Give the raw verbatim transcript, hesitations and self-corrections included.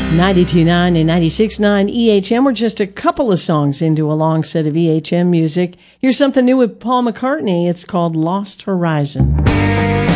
ninety-two point nine and ninety-six point nine E H M. We're just a couple of songs into a long set of E H M music. Here's something new with Paul McCartney. It's called Lost Horizon.